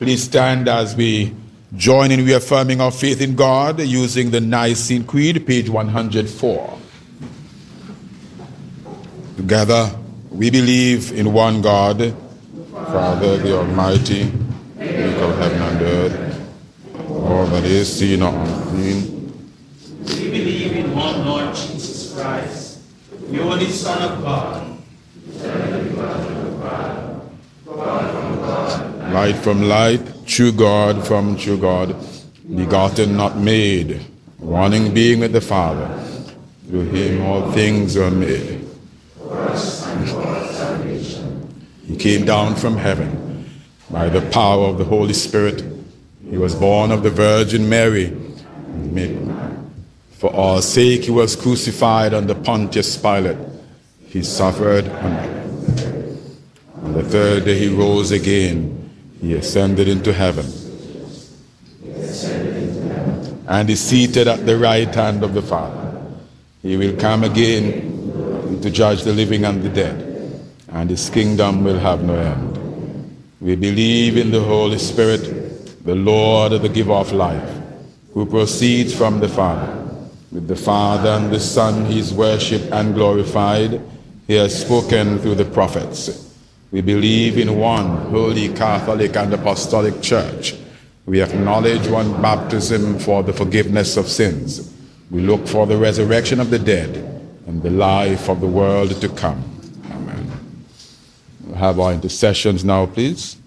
Please stand as we join in reaffirming our faith in God using the Nicene Creed, page 104. Together, we believe in one God, Father, the Almighty, maker of heaven and earth, all that is seen or unseen. We believe in one Lord Jesus Christ, the only Son of God, light from light, true God from true God, begotten, not made, one in being with the Father. Through him all things were made. He came down from heaven by the power of the Holy Spirit. He was born of the Virgin Mary. For our sake he was crucified under Pontius Pilate. He suffered, and on the third day he rose again. He ascended into heaven and is seated at the right hand of the Father. He will come again to judge the living and the dead, and his kingdom will have no end. We believe in the Holy Spirit, the Lord, the giver of life, who proceeds from the Father. With the Father and the Son he is worshipped and glorified. He has spoken through the prophets. We believe in one holy Catholic and Apostolic Church. We acknowledge one baptism for the forgiveness of sins. We look for the resurrection of the dead and the life of the world to come. Amen. We'll have our intercessions now, please.